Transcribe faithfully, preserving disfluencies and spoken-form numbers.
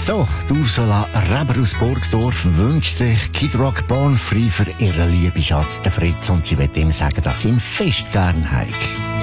So, die Ursula Reber aus Burgdorf wünscht sich Kid Rock Born Free für ihren lieben Schatz, den Fritz, und sie will ihm sagen, dass sie ihn fest gern hat.